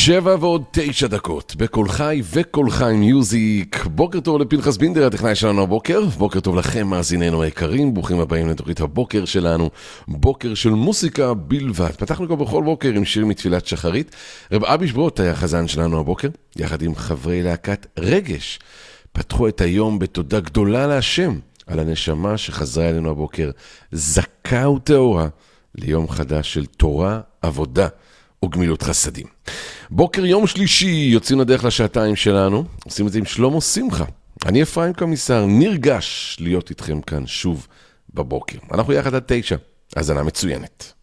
7:09 בכל חי וכל חי מיוזיק. בוקר טוב לפנחס בינדר, הטכנאי שלנו הבוקר. בוקר טוב לכם מאזיננו היקרים, ברוכים הבאים לתוכנית הבוקר שלנו, בוקר של מוסיקה בלבד. פתחנו כבר בכל בוקר עם שיר מתפילת שחרית. רב אבי שברות היה החזן שלנו הבוקר, יחד עם חברי להקת רגש. פתחו את היום בתודה גדולה להשם על הנשמה שחזרה אלינו הבוקר, זכה וטהורה ליום חדש של תורה, עבודה וגמילות חסדים. בוקר יום שלישי, יוצאים לדרך לשעתיים שלנו, עושים את זה עם שלמה שמחה. אני אפרים קמיסר, נרגש להיות איתכם כאן שוב בבוקר. אנחנו יחד עד 9, האזנה מצוינת.